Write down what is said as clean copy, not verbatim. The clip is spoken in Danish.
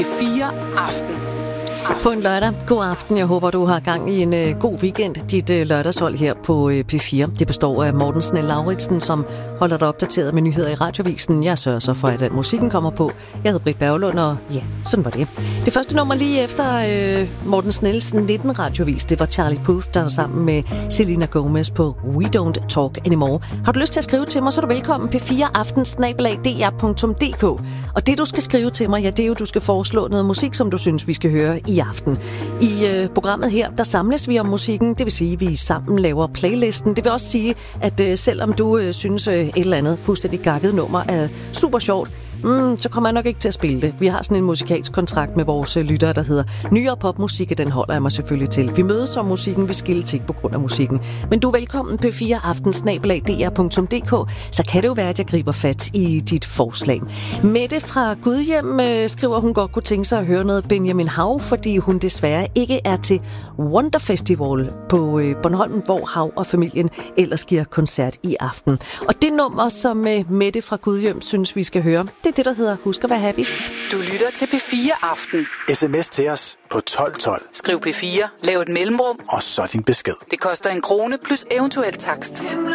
P4 Aften. På en lørdag. God aften. Jeg håber, du har gang i en god weekend. Dit lørdagshold her på P4. Det består af Morten Snell-Lauritsen, som holder dig opdateret med nyheder i Radiovisen. Jeg sørger så for, at musikken kommer på. Jeg hedder Britt Berglund, og ja, sådan var det. Det første nummer lige efter Morten Snells 19 radiovis, det var Charlie Puth, der var sammen med Selena Gomez på We Don't Talk Anymore. Har du lyst til at skrive til mig, så er du velkommen. p4aften@dr.dk. Og det, du skal skrive til mig, ja, det er jo, du skal foreslå noget musik, som du synes, vi skal høre i aften. I programmet her, der samles vi om musikken, det vil sige, at vi sammen laver playlisten. Det vil også sige, at selvom du synes et eller andet fuldstændig gakket nummer er super sjovt, så kommer jeg nok ikke til at spille det. Vi har sådan en musikalsk kontrakt med vores lyttere, der hedder nyere popmusik, og den holder jeg mig selvfølgelig til. Vi mødes om musikken, vi skilles ikke på grund af musikken. Men du er velkommen p4aften@dr.dk, så kan det jo være, at jeg griber fat i dit forslag. Mette fra Gudhjem skriver, hun godt kunne tænke sig at høre noget Benjamin Hav, fordi hun desværre ikke er til Wonder Festival på Bornholm, hvor Hav og familien ellers giver koncert i aften. Og det nummer, som Mette fra Gudhjem synes, vi skal høre, det er det, der hedder Husk at være happy. Du lytter til P4 Aften. SMS til os på 1212. Skriv P4, lav et mellemrum, Og så din besked. det koster 1 krone plus eventuel takst.